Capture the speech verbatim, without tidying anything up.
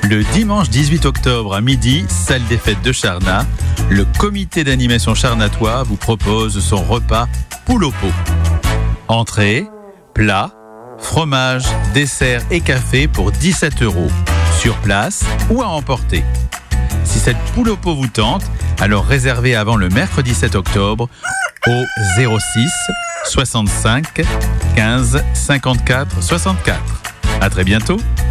Le dimanche dix-huit octobre à midi, salle des fêtes de Charnat, le comité d'animation charnatois vous propose son repas poule au pot. Entrée, plat, fromage, dessert et café pour dix-sept euros, sur place ou à emporter. Si cette poule au pot vous tente, alors réservez avant le mercredi sept octobre au zéro six soixante-cinq quinze cinquante-quatre soixante-quatre. À très bientôt.